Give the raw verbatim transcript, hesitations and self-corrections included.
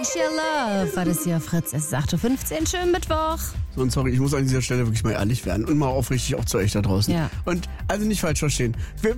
Need Your Love war das hier auf Fritz. Es ist acht Uhr fünfzehn. Schönen Mittwoch. So, und sorry, ich muss an dieser Stelle wirklich mal ehrlich werden und mal aufrichtig auch zu euch da draußen. Ja. Und also nicht falsch verstehen. Wir,